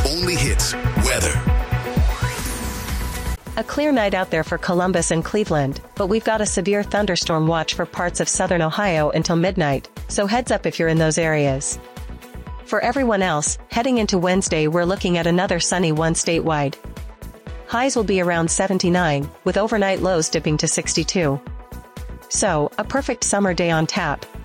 only hits weather. A clear night out there for Columbus and Cleveland, but we've got a severe thunderstorm watch for parts of southern Ohio until midnight, so heads up if you're in those areas. For everyone else, heading into Wednesday we're looking at another sunny one statewide. Highs will be around 79, with overnight lows dipping to 62. So, a perfect summer day on tap.